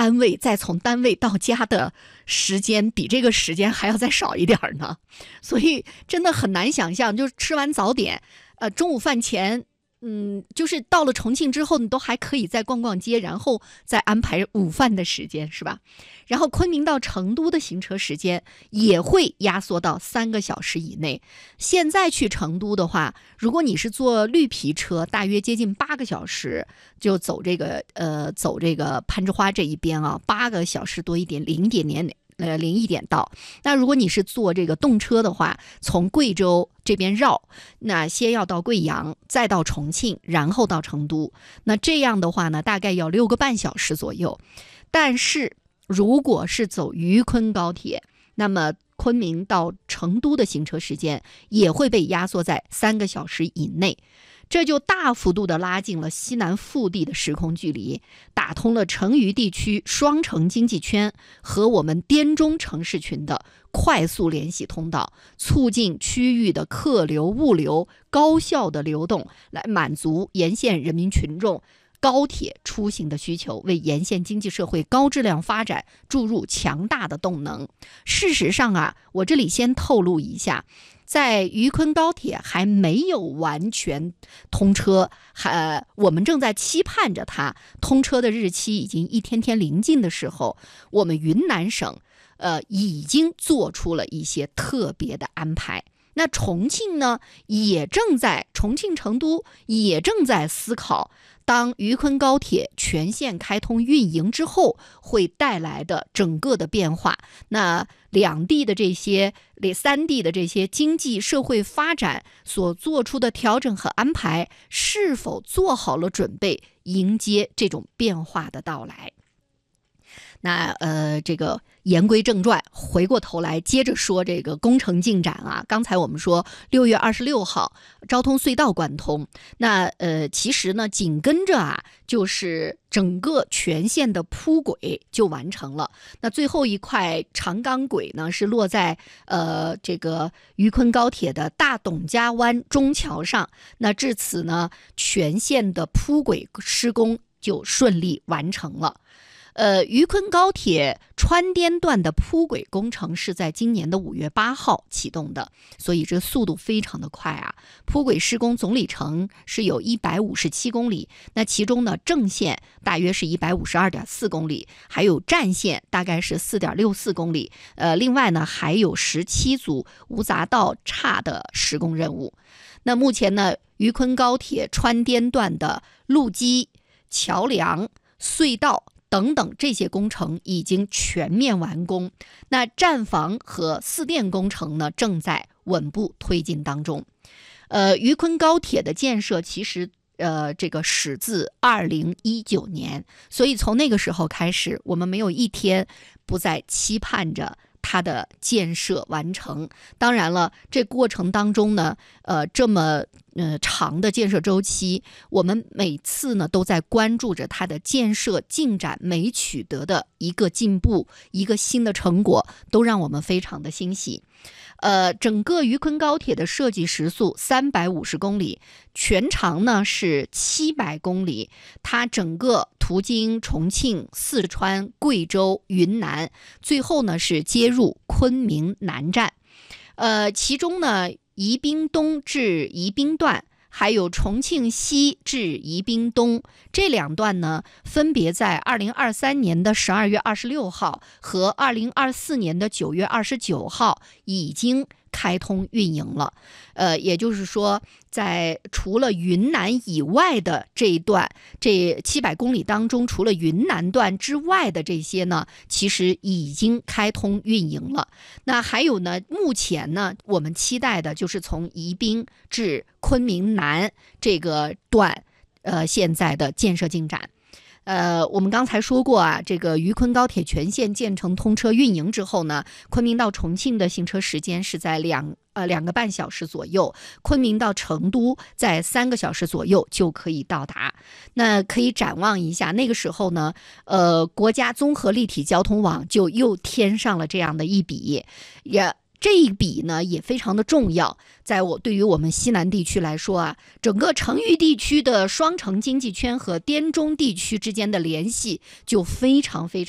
单位，再从单位到家的时间比这个时间还要再少一点呢。所以真的很难想象，就是吃完早点，中午饭前，就是到了重庆之后，你都还可以再逛逛街，然后再安排午饭的时间，是吧？然后昆明到成都的行车时间也会压缩到3个小时以内。现在去成都的话，如果你是坐绿皮车，大约接近8个小时，就走这个攀枝花这一边啊，8个小时多一点，零一点到。那如果你是坐这个动车的话，从贵州这边绕，那先要到贵阳，再到重庆，然后到成都。那这样的话呢，大概要6个半小时左右。但是如果是走渝昆高铁，那么昆明到成都的行车时间也会被压缩在3个小时以内。这就大幅度的拉近了西南腹地的时空距离，打通了成渝地区双城经济圈和我们滇中城市群的快速联系通道，促进区域的客流物流高效的流动，来满足沿线人民群众高铁出行的需求，为沿线经济社会高质量发展注入强大的动能。事实上啊，我这里先透露一下，在渝昆高铁还没有完全通车，我们正在期盼着它通车的日期已经一天天临近的时候，我们云南省已经做出了一些特别的安排。那重庆呢，重庆成都也正在思考，当渝昆高铁全线开通运营之后会带来的整个的变化。那3地的这些经济社会发展所做出的调整和安排，是否做好了准备迎接这种变化的到来？那这个言归正传，回过头来接着说这个工程进展啊。刚才我们说6月26号昭通隧道贯通，那其实呢紧跟着啊就是整个全线的铺轨就完成了。那最后一块长钢轨呢是落在这个渝昆高铁的大董家湾中桥上。那至此呢，全线的铺轨施工就顺利完成了。渝昆高铁川滇段的铺轨工程是在今年的5月8号启动的，所以这速度非常的快啊！铺轨施工总里程是有157公里，那其中呢正线大约是152.4公里，还有站线大概是4.64公里。另外呢还有17组无匝道岔的施工任务。那目前呢，渝昆高铁川滇段的路基、桥梁、隧道等等这些工程已经全面完工，那站房和四电工程呢正在稳步推进当中。渝昆高铁的建设其实这个始自2019年，所以从那个时候开始，我们没有一天不再期盼着它的建设完成。当然了，这过程当中呢，这么长的建设周期，我们每次呢都在关注着它的建设进展，每取得的一个进步，一个新的成果，都让我们非常的欣喜。整个渝昆高铁的设计时速350公里，全长呢是700公里，它整个途经重庆、四川、贵州、云南，最后呢是接入昆明南站。其中呢，宜宾东至宜宾段，还有重庆西至宜宾东这2段呢，分别在2023年的12月26号和2024年的9月29号已经开通运营了。也就是说，在除了云南以外的这一段，这700公里当中，除了云南段之外的这些呢，其实已经开通运营了。那还有呢，目前呢，我们期待的就是从宜宾至昆明南这个段，现在的建设进展。我们刚才说过啊，这个渝昆高铁全线建成通车运营之后呢，昆明到重庆的行车时间是在2个半小时左右，昆明到成都在3个小时左右就可以到达。那可以展望一下，那个时候呢，国家综合立体交通网就又添上了这样的一笔，这一笔呢也非常的重要，对于我们西南地区来说啊，整个成渝地区的双城经济圈和滇中地区之间的联系就非常非常